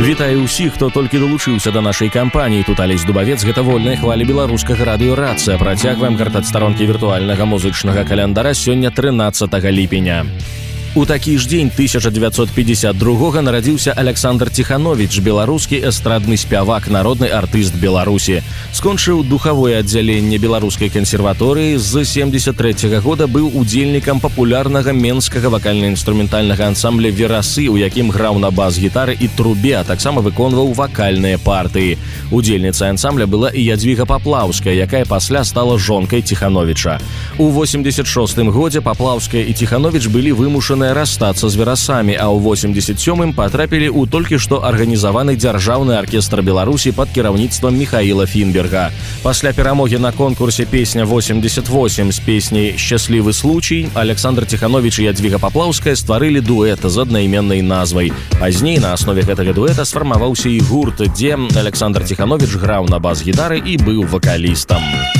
Вітаю ўсіх, хто толькі далучыўся да нашай кампаніі. Тут Алесь Дубавец, гэта вольная хваля беларускага радыё-рацыя. Працягваем гартаць старонкі віртуальнага музычнага календара сёння 13 ліпеня. У такі ж дзень 1952 нарадзіўся Александр Тиханович, беларускі эстрадны спявак, народны артыст Беларусі. Скончыў духавое аддзяленне беларускай кансерваторыі, з 73 года быў удзельнікам папулярнага менскага вакальна-інструментальнага ансамбля «Верасы», у якім граў на бас-гітары і трубе, а таксама выконваў вакальныя партыі. Удзельніцай ансамбля была і Ядвіга Паплаўская, якая пасля стала жонкай Тихановича. У 86 годзе Паплаўская і Тиханович былі вымушаны расстацца з «Верасамі», а ў 87-м патрапілі ў толькі што арганізаваны дзяржаўны аркестр Беларусі пад кіраўніцтвам Михаіла Фінберга. Пасля перамогі на конкурсе «Песня 88» з песняй «Счаслівы случай» Александр Тиханович і Ядвіга Паплаўская стварылі дуэт з аднайменнай назвай. Пазней на аснове гэтага дуэта сфармаваўся і гурт, дзе Александр Тиханович граў на бас-гітары і быў вакалістам.